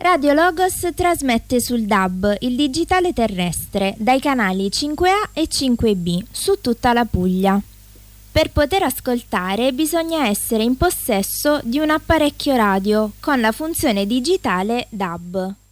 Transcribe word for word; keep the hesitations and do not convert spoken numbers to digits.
Radio Logos trasmette sul D A B, il digitale terrestre, dai canali cinque A e cinque B, su tutta la Puglia. Per poter ascoltare bisogna essere in possesso di un apparecchio radio con la funzione digitale D A B.